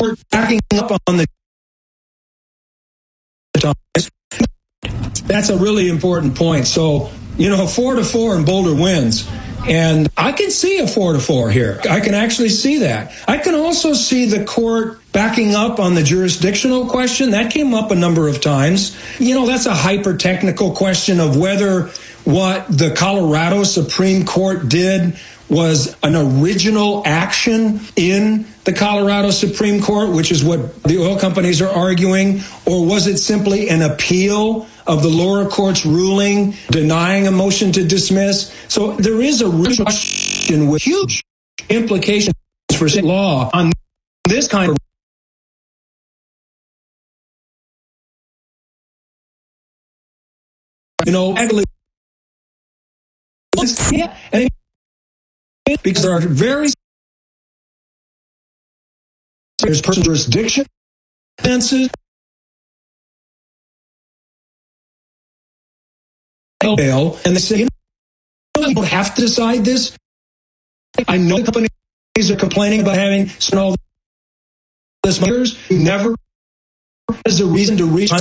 court backing up on the times. That's a really important point. So, 4-4 and Boulder wins. And I can see a 4-4 here. I can actually see that. I can also see the court backing up on the jurisdictional question. That came up a number of times. That's a hyper-technical question of whether what the Colorado Supreme Court did was an original action in the Colorado Supreme Court, which is what the oil companies are arguing, or was it simply an appeal of the lower court's ruling denying a motion to dismiss? So there is a real question with huge implications for state law on this kind of because there are there's personal jurisdiction offenses, and they say, you don't have to decide this. I know the companies are complaining about having spent all this money. Never has a reason to reach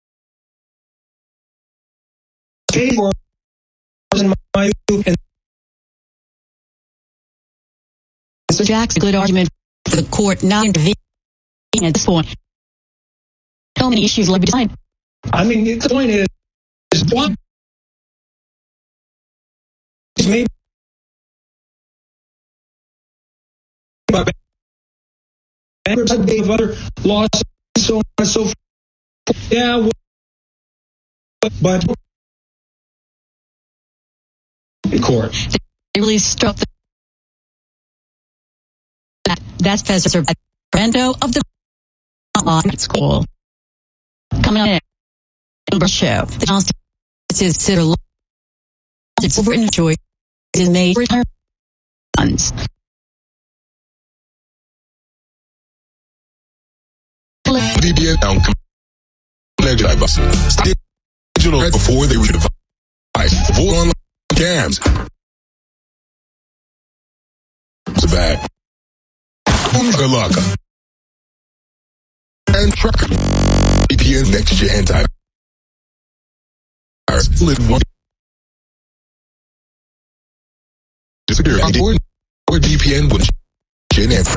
pay for, in my view, and so Jack's a good argument for the court not intervening at this point. How many issues will be decided? I mean, the point is one is maybe of other laws, so on and so forth. Yeah, but the court. They really struck that's Professor Brando of the Law School. Coming on in show, the Constitution is considered law. It's overwritten choice is made return funds. Digital before they were devised. Avoid online scams. It's bad. Good luck. And Trucker. VPN next gen anti. Security. Or VPN with gen answer.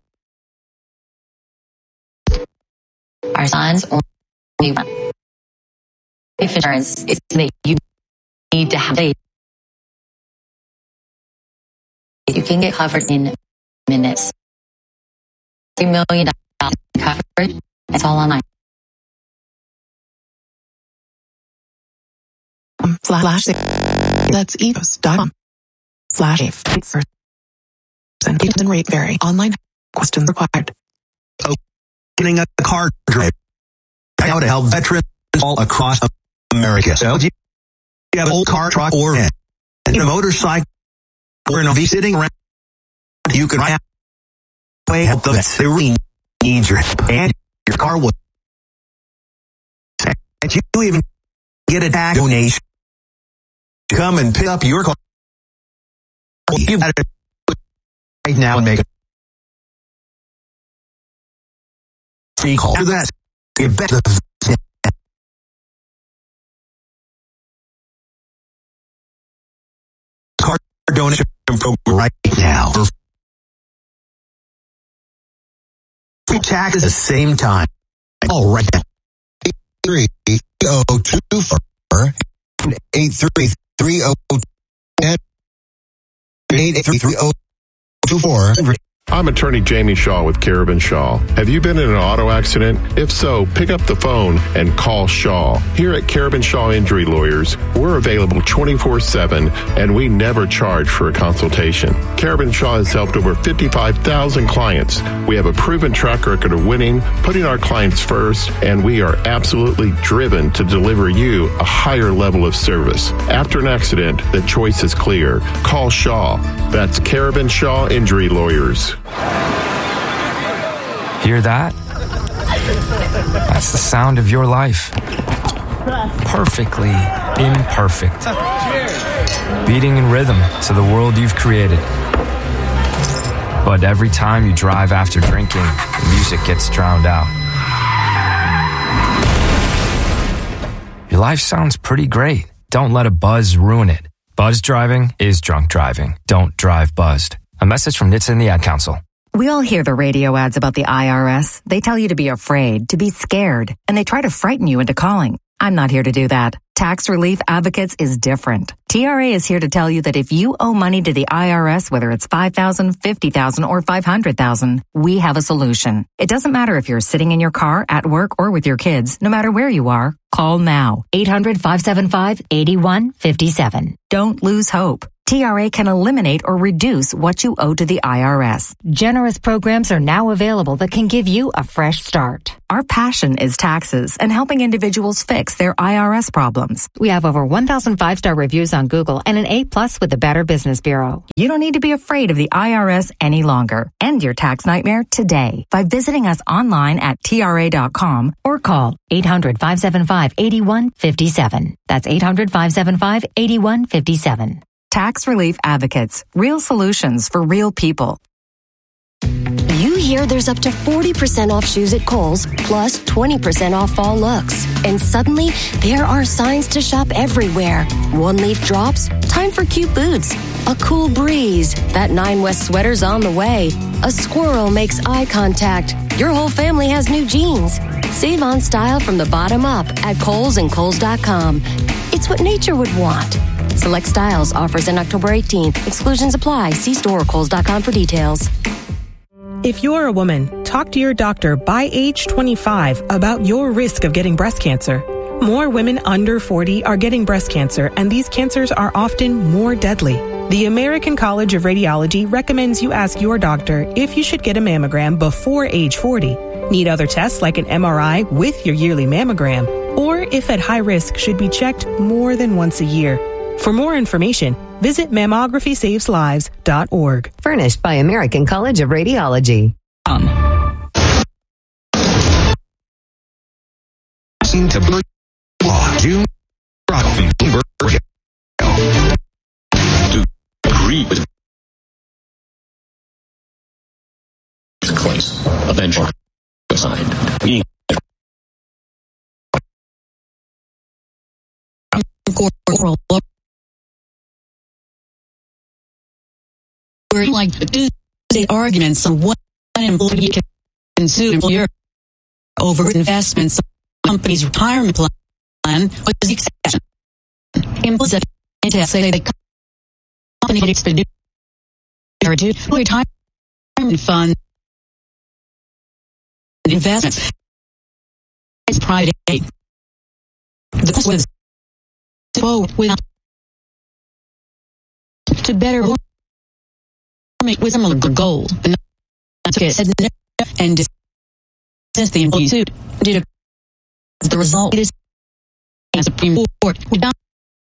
Our sons only one. Life insurance is that you need to have. You can get covered in minutes. $3 million coverage. It's all online. Slash that's ethos.com/8% and rate vary. Online questions required. Opening a car drive. How to help veterans all across America. So you have an old car, truck, or a motorcycle or an RV sitting around. You can help the vets. They really need your and your car will. And you even get a tax donation. Come and pick up your car. You better right now and make a call to that. You bet the car donation program right now. Free tax at the same time. All right. 3024 833-3024. I'm attorney Jamie Shaw with Carabin Shaw. Have you been in an auto accident? If so, pick up the phone and call Shaw. Here at Carabin Shaw Injury Lawyers, we're available 24/7 and we never charge for a consultation. Carabin Shaw has helped over 55,000 clients. We have a proven track record of winning, putting our clients first, and we are absolutely driven to deliver you a higher level of service. After an accident, the choice is clear. Call Shaw. That's Carabin Shaw Injury Lawyers. Hear that? That's the sound of your life. Perfectly imperfect. Beating in rhythm to the world you've created. But every time you drive after drinking, the music gets drowned out. Your life sounds pretty great. Don't let a buzz ruin it. Buzz driving is drunk driving. Don't drive buzzed. A message from NHTSA and the Ad Council. We all hear the radio ads about the IRS. They tell you to be afraid, to be scared, and they try to frighten you into calling. I'm not here to do that. Tax Relief Advocates is different. TRA is here to tell you that if you owe money to the IRS, whether it's $5,000, $50,000, or $500,000, we have a solution. It doesn't matter if you're sitting in your car, at work, or with your kids. No matter where you are, call now. 800-575-8157. Don't lose hope. TRA can eliminate or reduce what you owe to the IRS. Generous programs are now available that can give you a fresh start. Our passion is taxes and helping individuals fix their IRS problems. We have over 1,000 5-star reviews on Google and an A+ with the Better Business Bureau. You don't need to be afraid of the IRS any longer. End your tax nightmare today by visiting us online at TRA.com or call 800-575-8157. That's 800-575-8157. Tax Relief Advocates. Real solutions for real people. You hear there's up to 40% off shoes at Kohl's, plus 20% off fall looks. And suddenly, there are signs to shop everywhere. One leaf drops, time for cute boots. A cool breeze, that 9 West sweater's on the way. A squirrel makes eye contact. Your whole family has new jeans. Save on style from the bottom up at Kohl's and Kohl's.com. It's what nature would want. Select styles, offers in October 18th. Exclusions apply. See store or Kohl's.com for details. If you're a woman, talk to your doctor by age 25 about your risk of getting breast cancer. More women under 40 are getting breast cancer, and these cancers are often more deadly. The American College of Radiology recommends you ask your doctor if you should get a mammogram before age 40. Need other tests like an MRI with your yearly mammogram, or if at high risk should be checked more than once a year. For more information, visit mammographysavesllives.org. Furnished by American College of Radiology. Eventually assigned. We're like the Tuesday arguments on what an employee can sue an employer over investments. Company's retirement plan was the exception. Employees say the company needs to do retirement fund investments. It's private. The cost was without to better with similar goals. Said no and dismissed the employee suit. The result is the Supreme Court would not